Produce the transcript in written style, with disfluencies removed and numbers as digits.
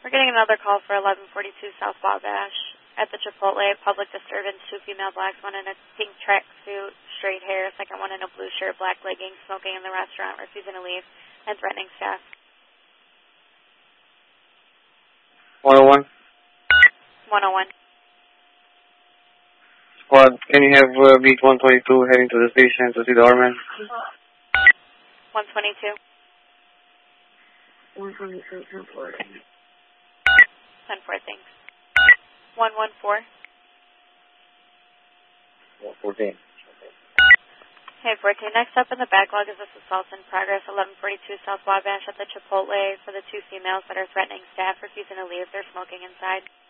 We're getting another call for 1142 South Wabash. At the Chipotle, public disturbance, 2 female blacks, one in a pink tracksuit, straight hair, second one in a blue shirt, black leggings, smoking in the restaurant, refusing to leave, and threatening staff. 101. 101. Squad, can you have beat 122 heading to the station to see the doorman? 122. 122, 10-4. 10-4, thanks. 114. 14. Hey, 14. Next up in the backlog is this assault in progress, 1142 South Wabash at the Chipotle for the 2 females that are threatening staff, refusing to leave. They're smoking inside.